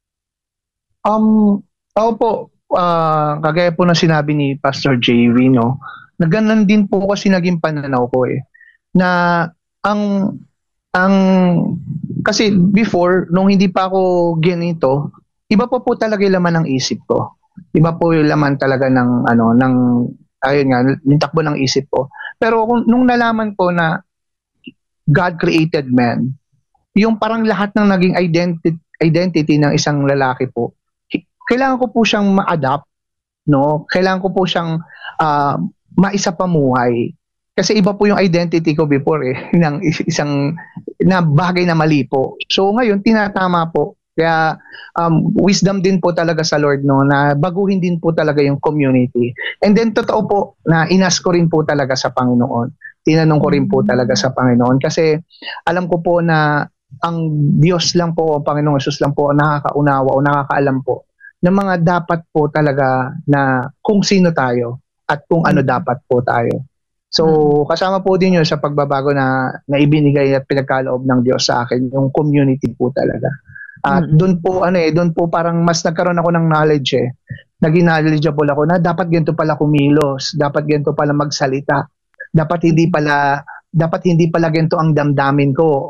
Um, ako po uh, kagaya po na sinabi ni Pastor J V, no. Naganan din po kasi naging pananaw ko eh na ang Ang kasi before nung hindi pa ako ganito, iba pa po talaga yung laman ng isip ko. Iba po yung laman talaga ng ano ng ayun nga, yung takbo ng isip ko. Pero kung nung nalaman ko na God created man, yung parang lahat ng naging identity identity ng isang lalaki po, kailangan ko po siyang ma-adapt, no? Kailangan ko po siyang uh, maisapamuhay. Kasi iba po yung identity ko before eh, ng isang na bagay na mali po. So ngayon, tinatama po. Kaya um, wisdom din po talaga sa Lord, no, na baguhin din po talaga yung community. And then totoo po na inas ko rin po talaga sa Panginoon. Tinanong ko rin po talaga sa Panginoon. Kasi alam ko po na ang Diyos lang po, ang Panginoong Yesus lang po, nakakaunawa o nakakaalam po ng mga dapat po talaga na kung sino tayo at kung ano dapat po tayo. So, kasama po din yun sa pagbabago na, na ibinigay at pinagkaloob ng Diyos sa akin, yung community po talaga. At mm-hmm. doon po, ano eh, doon po parang mas nagkaroon ako ng knowledge eh. Naging knowledgeable ako na dapat ganito pala kumilos, dapat ganito pala magsalita, dapat hindi pala, dapat hindi pala ganito ang damdamin ko.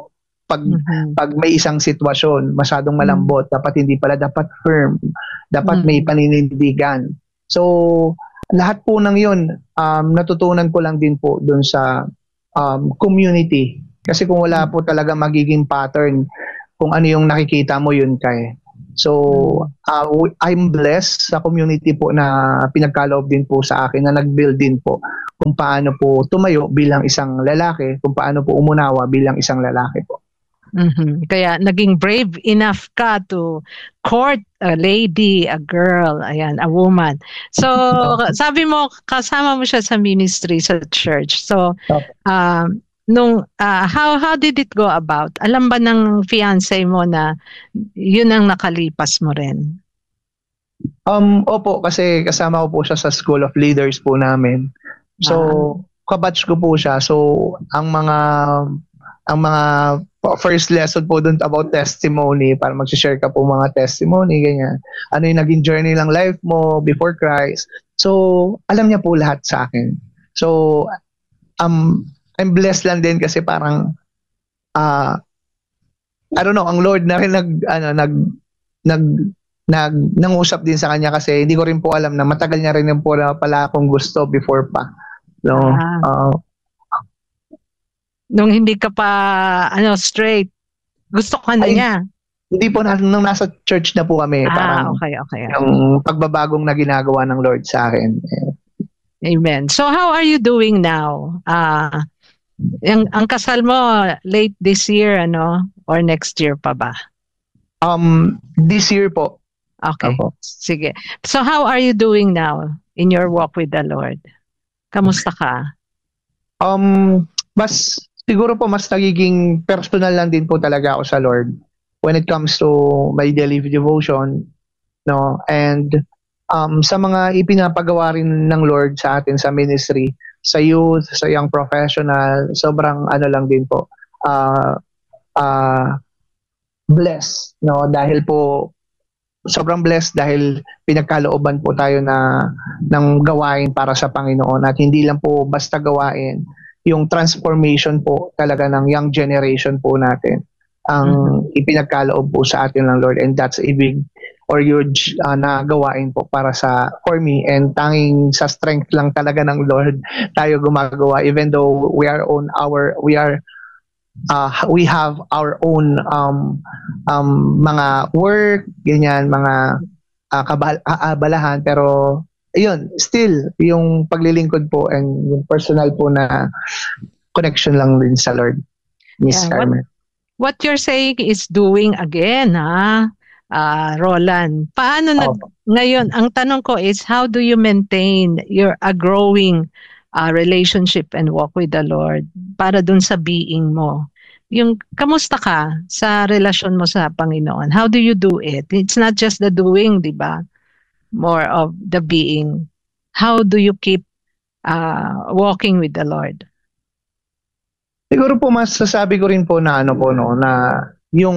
Pag, Mhm. pag may isang sitwasyon, masyadong malambot, dapat hindi pala, dapat firm. Dapat may Mhm. paninindigan. So, lahat po ng yun, um, natutunan ko lang din po dun sa um, community. Kasi kung wala po talaga magiging pattern, kung ano yung nakikita mo, yun kay. So, uh, w- I'm blessed sa community po na pinagkaloob din po sa akin, na nag-build din po kung paano po tumayo bilang isang lalaki, kung paano po umunawa bilang isang lalaki po. Mhm. Kaya naging brave enough ka to court a lady, a girl, ayan, a woman. So, sabi mo, kasama mo siya sa ministry sa church. So, um, nung, ah, how, how did it go about? Alam ba ng fiancé mo na yun ang nakalipas mo rin? Um, opo, kasi kasama ko po siya sa School of Leaders po namin. So, kabatch ko po siya. So, ang mga ang mga first lesson po dun about testimony, para mag-share ka po mga testimony, ganyan. Ano yung naging journey ng life mo before Christ. So, alam niya po lahat sa akin. So, um, I'm blessed lang din kasi parang, uh, I don't know, ang Lord na rin nag, ano, nag, nag, nag, nangusap din sa kanya kasi hindi ko rin po alam na matagal niya rin po na pala akong gusto before pa. No? Ah. Uh, Nung hindi ka pa ano straight, gusto ka na Ay, niya. Hindi po, na, nung nasa church na po kami, Ah, parang okay, okay. yung pagbabagong na ginagawa ng Lord sa akin. Eh, Amen. So how are you doing now? Ah, ang, ang kasal mo late this year, ano? Or next year pa ba? Um, this year po. Okay. Opo. Sige. So how are you doing now in your walk with the Lord? Kamusta ka? Um, mas, siguro po mas nagiging personal lang din po talaga ako sa Lord when it comes to my daily devotion, no? And um, sa mga ipinapagawa rin ng Lord sa atin sa ministry, sa youth, sa young professional, sobrang ano lang din po, uh, uh, blessed, no? Dahil po sobrang blessed dahil pinagkalooban po tayo na ng gawain para sa Panginoon, at hindi lang po basta gawain, yung transformation po talaga ng young generation po natin ang mm-hmm. ipinagkaloob po sa atin ng Lord, and that's a big or huge uh, na gawain po para sa for me, and tanging sa strength lang talaga ng Lord tayo gumagawa, even though we are on our we are uh, we have our own um, um, mga work, ganyan, mga uh, kabal- aabalahan, pero ayun, still yung paglilingkod po and yung personal po na connection lang din sa Lord, Miss Yeah, Carmen. What, what you're saying is doing again, ha? Uh, Roland, paano nag Oh. ngayon, ang tanong ko is, how do you maintain your a growing uh, relationship and walk with the Lord para dun sa being mo? Yung kamusta ka sa relasyon mo sa Panginoon? How do you do it? It's not just the doing, di ba? More of the being. How do you keep uh, walking with the Lord? Siguro po masasabi ko rin po na ano po no, na yung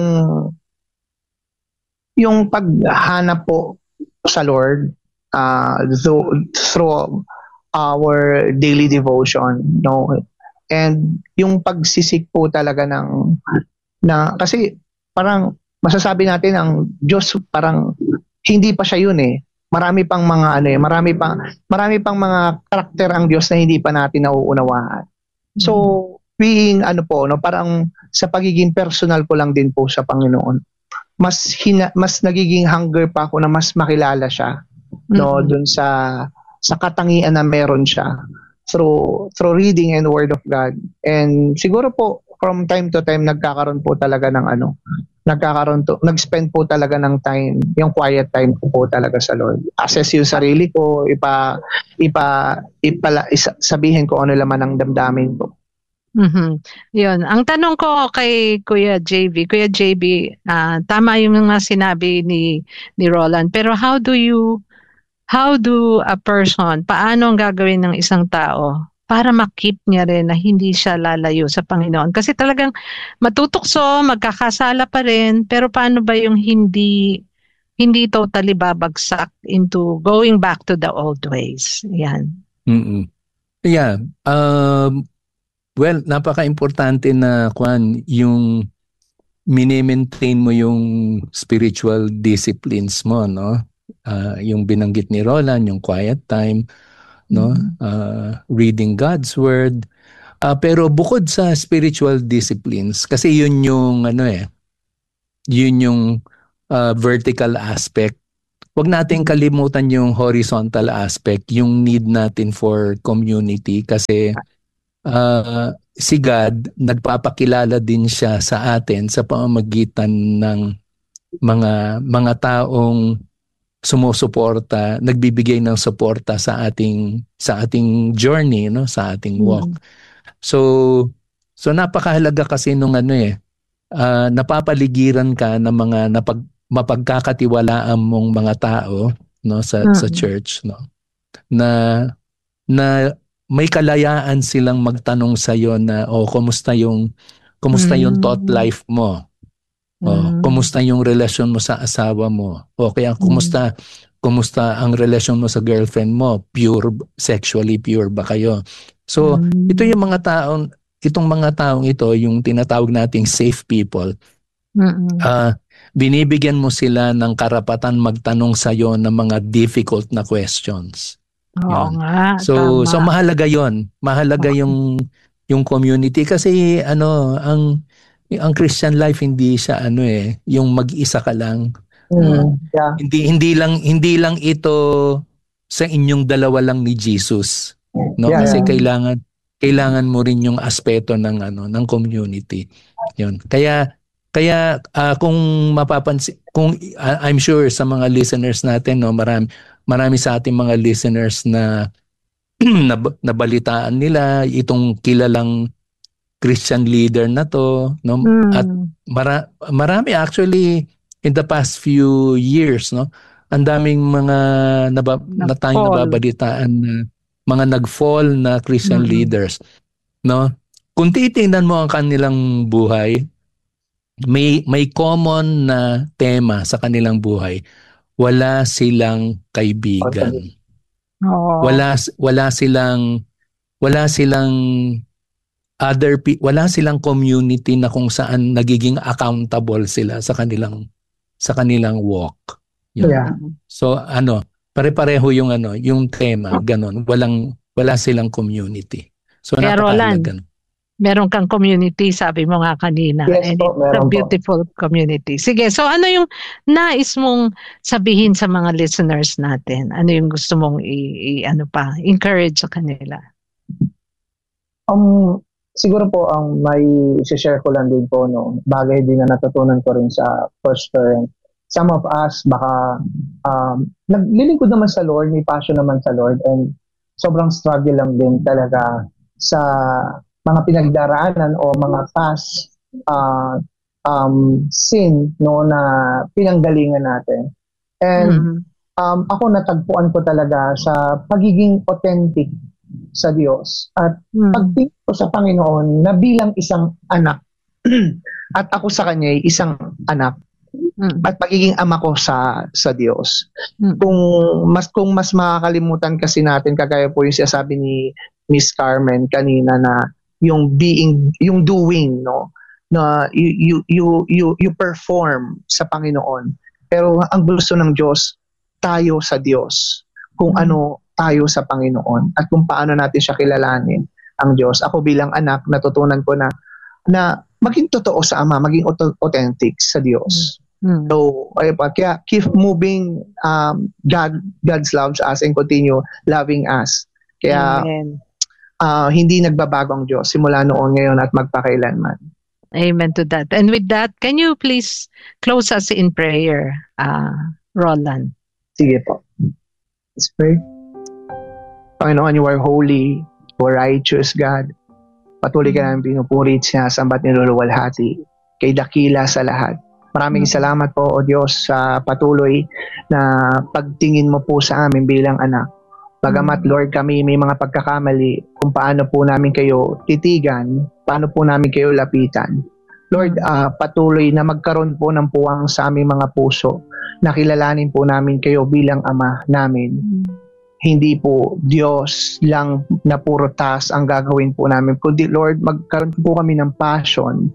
yung paghanap po sa Lord uh, through, through our daily devotion, no, and yung pagsisik po talaga ng na kasi parang masasabi natin ang Diyos parang hindi pa siya yun eh. Marami pang mga ano eh, marami pang marami pang mga karakter ang Diyos na hindi pa natin nauunawaan. So, being ano po, no, parang sa pagiging personal ko lang din po sa Panginoon, mas hina, mas nagiging hunger pa ako na mas makilala siya, no, mm-hmm. dun sa sa katangian na meron siya through through reading and word of God. And siguro po from time to time nagkakaroon po talaga ng ano, nagkakaroon to, nag-spend po talaga ng time, yung quiet time ko po talaga sa Lord. Assess yung sarili ko, ipa ipa ipala isa, sabihin ko ano laman ang damdamin ko. Mm-hmm. Yun. Ang tanong ko kay Kuya J B, Kuya J B, uh, tama yung mga sinabi ni ni Roland, pero how do you how do a person, paano ang gagawin ng isang tao para makip niya rin na hindi siya lalayo sa Panginoon? Kasi talagang matutukso, magkakasala pa rin, pero paano ba yung hindi hindi totally babagsak into going back to the old ways? Yan. Mm-mm. Yeah. Um Well, napaka-importante na kwan yung mini-maintain mo yung spiritual disciplines mo, no? Uh, yung binanggit ni Roland, yung quiet time, no? Uh, reading God's word. Uh, pero bukod sa spiritual disciplines, kasi yun yung ano eh, yun yung uh, vertical aspect. Huwag natin kalimutan yung horizontal aspect, yung need natin for community, kasi uh, si God nagpapakilala din siya sa atin sa pamamagitan ng mga mga taong sumusuporta, nagbibigay ng suporta sa ating sa ating journey, no, sa ating walk. Mm. So so napakahalaga kasi nung ano eh, uh, napapaligiran ka ng mga napag mapagkakatiwalaan mong mga tao, no, sa mm. sa church, no, na na may kalayaan silang magtanong sa iyo na, oh, kumusta yung kumusta mm. yung thought life mo? Oh, mm. kumusta yung relasyon mo sa asawa mo? O kaya kumusta mm. kumusta ang relasyon mo sa girlfriend mo? Pure, sexually pure ba kayo? So, mm. ito yung mga taong itong mga taong ito, yung tinatawag nating safe people. Mm. Uh, binibigyan mo sila ng karapatan magtanong sa iyo ng mga difficult na questions. Oo nga, so tama. so mahalaga 'yon. Mahalaga yung yung community kasi ano, ang ang Christian life hindi siya ano eh, yung mag-isa ka lang. Mm, yeah. Hindi hindi lang hindi lang ito sa inyong dalawa lang ni Jesus. No, yeah, kasi yeah. kailangan kailangan mo rin yung aspeto ng ano, ng community. 'Yon. Kaya kaya uh, kung mapapansin, kung uh, I'm sure sa mga listeners natin, no, marami marami sa ating mga listeners na nabalitaan nila itong kilalang Christian leader na to, no? Mm. At mara, marami actually in the past few years, no, ang daming mga naba, na tayong nababalitaan na mga nag-fall na Christian mm. leaders, no? Kung titingnan mo ang kanilang buhay, may may common na tema sa kanilang buhay. Wala silang kaibigan. Oh. Wala wala silang wala silang other wala silang community na kung saan nagiging accountable sila sa kanilang sa kanilang walk. Yun. Yeah. So ano, pare-pareho yung ano, yung tema, ganun. Walang wala silang community. So Kaya napakahalaga. Meron kang community, sabi mo nga kanina. Yes, and po, it's a beautiful po. community. Sige, so ano yung nais mong sabihin sa mga listeners natin? Ano yung gusto mong i, i ano pa, encourage sa kanila? Um, siguro po ang may share ko lang din po, no, bagay din na natutunan ko rin sa first term. Some of us baka um, naglilingkod naman sa Lord, may passion naman sa Lord, and sobrang struggle lang din talaga sa mga pinagdaraanan o mga past uh, um, sin, no, na pinanggalingan natin. And mm-hmm. um, ako natagpuan ko talaga sa pagiging authentic sa Diyos at mm-hmm. pagtingin ko sa Panginoon na bilang isang anak at ako sa Kanya ay isang anak mm-hmm. at pagiging ama ko sa sa Diyos. Mm-hmm. Kung mas kung mas makakalimutan kasi natin, kagaya po yung sinasabi ni Miss Carmen kanina, na yung being, yung doing, no, na you you you you perform sa Panginoon. Pero ang gusto ng Diyos, tayo sa Diyos, kung mm-hmm. ano tayo sa Panginoon at kung paano natin siya kilalanin ang Diyos. Ako bilang anak, natutunan ko na na maging totoo sa Ama, maging authentic sa Diyos. Mm-hmm. So, ay pa, kaya keep moving. um, God God's loves us and continue loving us. Kaya Amen. Uh, hindi nagbabago ang Diyos simula noon, ngayon at magpakailanman. Amen to that. And with that, can you please close us in prayer, uh, Roland? Sige po. Let's pray. Panginoon, you are holy, you are righteous, God. Patuloy ka namin pinupuri siya, sambat niluluwalhati, kay dakila sa lahat. Maraming mm-hmm. salamat po, O Diyos, sa patuloy na pagtingin mo po sa amin bilang anak. Bagamat, Lord, kami may mga pagkakamali kung paano po namin kayo titigan, paano po namin kayo lapitan. Lord, uh, patuloy na magkaroon po ng puwang sa aming mga puso, na kilalanin po namin kayo bilang Ama namin. Hindi po Diyos lang na puro task ang gagawin po namin, kundi Lord, magkaroon po kami ng passion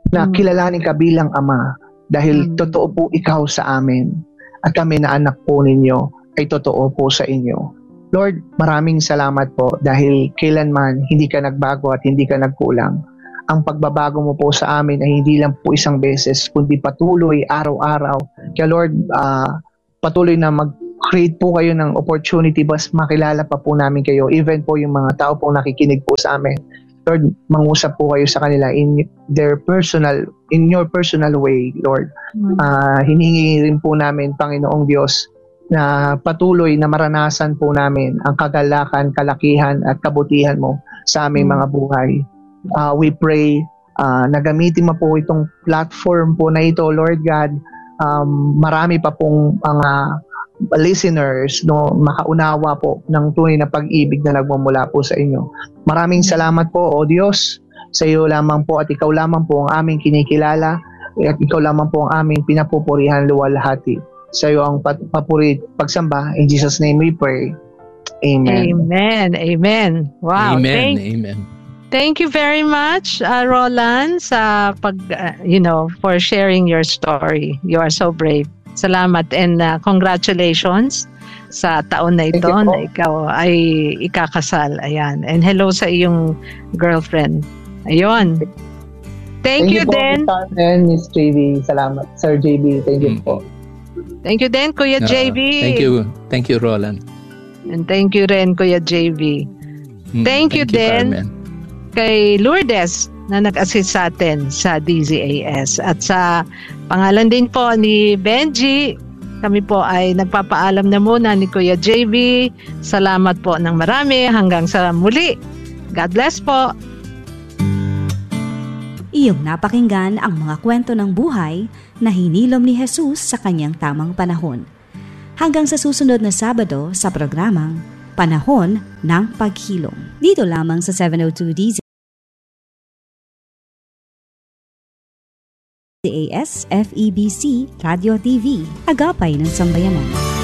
na Mm. kilalanin ka bilang Ama dahil Mm. totoo po ikaw sa amin at kami na anak po ninyo ay totoo po sa inyo. Lord, maraming salamat po dahil kailanman hindi ka nagbago at hindi ka nagkulang. Ang pagbabago mo po sa amin ay hindi lang po isang beses, kundi patuloy, araw-araw. Kaya Lord, uh, patuloy na mag-create po kayo ng opportunity, bas makilala pa po namin kayo. Even po yung mga tao po nakikinig po sa amin. Lord, mangusap po kayo sa kanila in their personal, in your personal way, Lord. Uh, hiningi rin po namin, Panginoong Diyos, na patuloy na maranasan po namin ang kagalakan, kalakihan at kabutihan mo sa aming mga buhay. Uh, we pray uh, na gamitin mo po itong platform po na ito, Lord God. Um, marami pa pong mga listeners no, makaunawa po ng tunay na pag-ibig na nagmumula po sa inyo. Maraming salamat po, O Diyos, sa iyo lamang po at ikaw lamang po ang aming kinikilala at ikaw lamang po ang aming pinapupurihan luwalhati. Sa iyo ang papuri, pagsamba. In Jesus' name we pray. Amen. Amen. Amen. Wow. Amen. Thank, Amen. thank you very much, uh, Roland, sa pag, uh, you know, for sharing your story. You are so brave. Salamat and uh, congratulations sa taon na ito na ikaw ay ikakasal. Ayan. And hello sa iyong girlfriend. Ayun. Thank, Thank you, you po, then. and Miss J B. Salamat. Sir J B, thank you po. Thank you din, Kuya Uh, J B. Thank you. Thank you, Roland. And thank you rin, Kuya J B. Mm, Thank you din Carmen. kay Lourdes na nag-assist sa atin sa D Z A S. At sa pangalan din po ni Benji, kami po ay nagpapaalam na muna ni Kuya J B. Salamat po ng marami. Hanggang sa muli. God bless po. Iyong napakinggan ang mga kwento ng buhay na hinilom ni Jesus sa kanyang tamang panahon. Hanggang sa susunod na Sabado sa programang Panahon ng Paghilom. Dito lamang sa seven oh two D Z A S F E B C Radio T V, Agapay ng Sambayanan.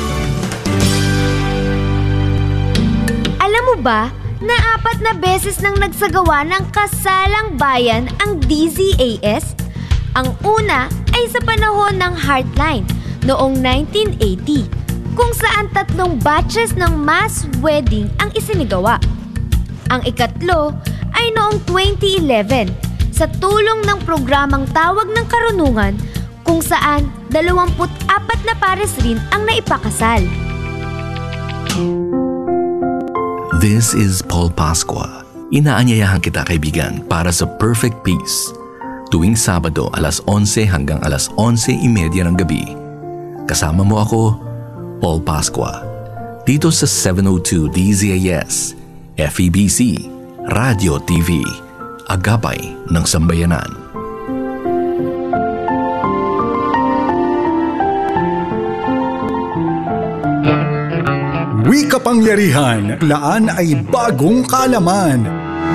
Alam mo ba na apat na beses nang nagsagawa ng kasalang bayan ang D Z A S? Ang una ay sa panahon ng Heartline noong nineteen eighty, kung saan tatlong batches ng mass wedding ang isinagawa. Ang ikatlo ay noong twenty eleven sa tulong ng programang Tawag ng Karunungan, kung saan dalawampu't apat na pares rin ang naipakasal. This is Paul Pascua. Inaanyayahan kita, kaibigan, para sa Perfect Peace. Tuwing Sabado, alas onse hanggang alas onse imedya ng gabi. Kasama mo ako, Paul Pascua. Dito sa seven oh two D Z A S, F E B C, Radio T V, Agapay ng Sambayanan. Wika Pangyarihan, laan ay bagong kalaman.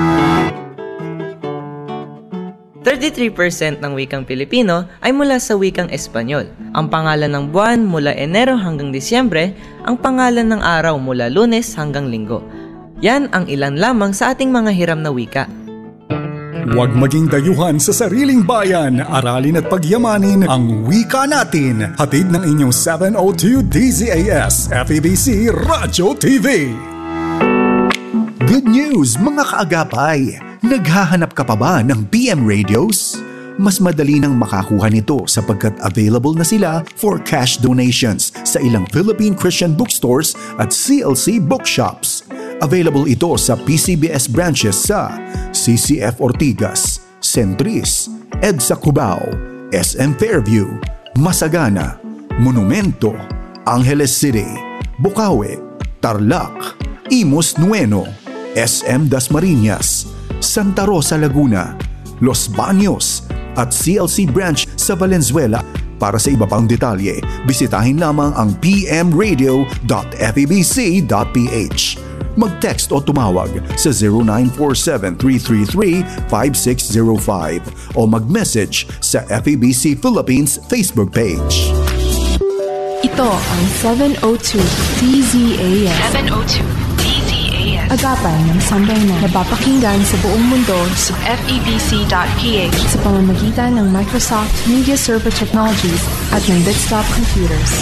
thirty-three percent ng wikang Pilipino ay mula sa wikang Espanyol. Ang pangalan ng buwan mula Enero hanggang Disyembre, ang pangalan ng araw mula Lunes hanggang Linggo. Yan ang ilan lamang sa ating mga hiram na wika. Huwag maging dayuhan sa sariling bayan, aralin at pagyamanin ang wika natin. Hatid ng inyong seven oh two D Z A S F E B C Radio T V. Good news mga kaagapay! Naghahanap ka pa ba ng P M radios? Mas madali nang makakuha nito sapagkat available na sila for cash donations sa ilang Philippine Christian bookstores at C L C bookshops. Available ito sa P C B S branches sa C C F Ortigas, Centris, EDSA Cubao, S M Fairview, Masagana, Monumento, Angeles City, Bukawi, Tarlac, Imus Nueno, S M Dasmariñas, Santa Rosa Laguna, Los Baños at C L C branch sa Valenzuela. Para sa iba pang detalye, bisitahin lamang ang p m radio dot f e b c dot p h. Mag-text o tumawag sa zero nine four seven, three three three, five six zero five o mag-message sa F E B C Philippines Facebook page. Ito ang seven oh two D Z A S. seven oh two D Z A A S. Agapay ng sambayanan. Napapakinggan sa buong mundo sa F E B C dot P H sa pamamagitan ng Microsoft Media Server Technologies at ng Desktop Computers.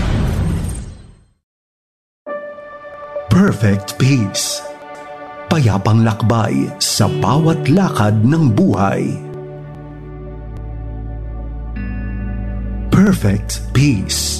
Perfect Peace. Payapang lakbay sa bawat lakad ng buhay. Perfect Peace.